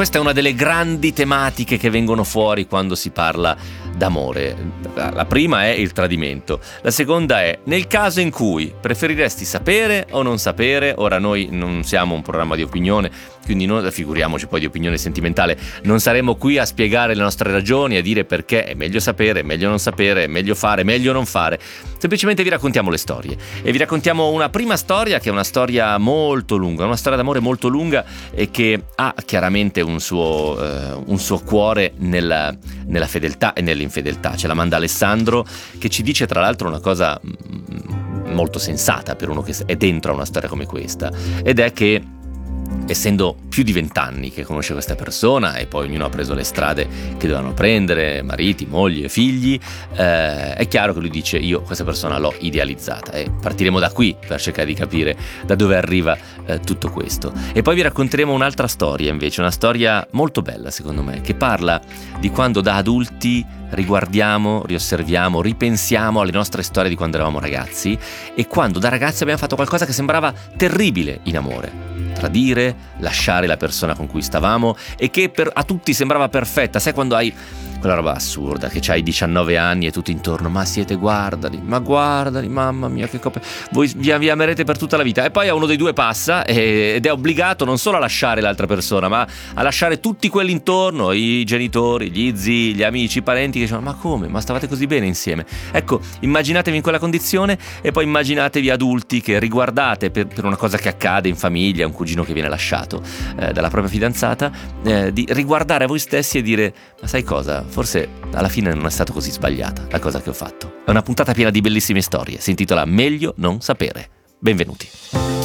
questa è una delle grandi tematiche che vengono fuori quando si parla d'amore. La prima è il tradimento, la seconda è: nel caso in cui preferiresti sapere o non sapere. Ora, noi non siamo un programma di opinione, quindi non figuriamoci poi di opinione sentimentale, non saremo qui a spiegare le nostre ragioni, a dire perché è meglio sapere, è meglio non sapere, è meglio fare, meglio non fare. Semplicemente vi raccontiamo le storie, e vi raccontiamo una prima storia che è una storia molto lunga, una storia d'amore molto lunga, e che ha chiaramente un suo cuore nella fedeltà e nell'infedeltà. Ce la manda Alessandro, che ci dice tra l'altro una cosa molto sensata per uno che è dentro a una storia come questa, ed è che, essendo più di 20 anni che conosce questa persona, e poi ognuno ha preso le strade che dovevano prendere, mariti, mogli e figli, è chiaro che lui dice: io questa persona l'ho idealizzata, e partiremo da qui per cercare di capire da dove arriva tutto questo. E poi vi racconteremo un'altra storia invece, una storia molto bella secondo me, che parla di quando da adulti riguardiamo, riosserviamo, ripensiamo alle nostre storie di quando eravamo ragazzi, e quando da ragazzi abbiamo fatto qualcosa che sembrava terribile in amore. Tradire, lasciare la persona con cui stavamo, e che a tutti sembrava perfetta. Sai quando hai quella roba assurda, che c'hai 19 anni e tutti intorno: ma guardali, mamma mia che coppia, voi vi amerete per tutta la vita. E poi a uno dei due passa ed è obbligato non solo a lasciare l'altra persona, ma a lasciare tutti quelli intorno, i genitori, gli zii, gli amici, i parenti, che dicono: ma come? Ma stavate così bene insieme? Ecco, immaginatevi in quella condizione, e poi immaginatevi adulti che riguardate per una cosa che accade in famiglia, un cugino che viene lasciato dalla propria fidanzata, di riguardare a voi stessi e dire: ma sai cosa? Forse alla fine non è stato così sbagliata la cosa che ho fatto. È una puntata piena di bellissime storie, si intitola Meglio non sapere. Benvenuti.